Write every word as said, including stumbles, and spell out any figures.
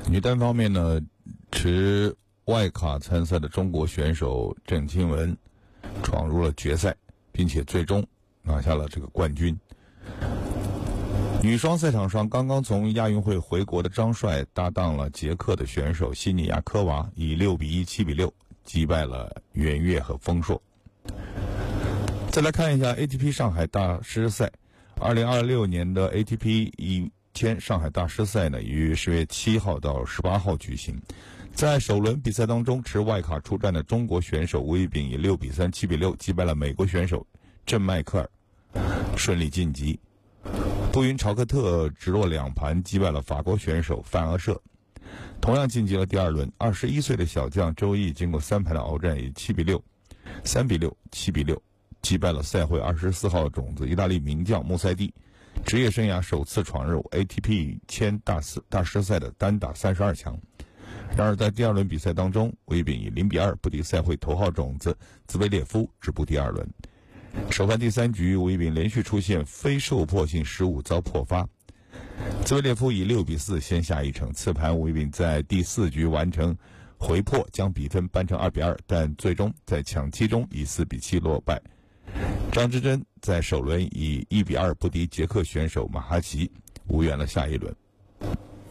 女单方面呢，持外卡参赛的中国选手郑钦文闯入了决赛，并且最终拿下了这个冠军。女双赛场上，刚刚从亚运会回国的张帅搭档了捷克的选手西尼亚科娃，以六比一、七比六击败了袁岳和封硕。再来看一下 A T P 上海大师赛，二零二六年的 A T P 一千上海大师赛呢，于十月七号到十八号举行。在首轮比赛当中，持外卡出战的中国选手吴亦丙以六比三、七比六击败了美国选手郑迈克尔，顺利晋级。杜云朝克特直落两盘击败了法国选手范阿舍，同样晋级了第二轮。二十一岁的小将周毅经过三盘的鏖战，以七比六、三比六、七比六击败了赛会二十四号种子意大利名将穆塞蒂，职业生涯首次闯入 A T P 一千大师大师赛的单打三十二强。然而在第二轮比赛当中，吴亦丙以零比二不敌赛会头号种子兹维列夫，止步第二轮。首盘第三局，吴亦丙连续出现非受迫性失误遭破发，兹维列夫以六比四先下一城。次盘吴亦丙在第四局完成回破，将比分扳成二比二，但最终在抢七中以四比七落败。张之臻在首轮以一比二不敌捷克选手马哈奇，无缘了下一轮。